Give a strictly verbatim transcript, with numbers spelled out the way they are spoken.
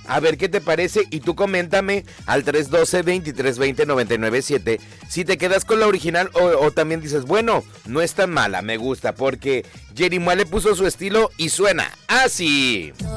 A ver qué te parece y tú coméntame al tres uno dos, dos tres dos cero, nueve nueve siete si te quedas con la original o, o también dices, bueno, no es tan mala, me gusta porque Jerimois le puso su estilo y suena así.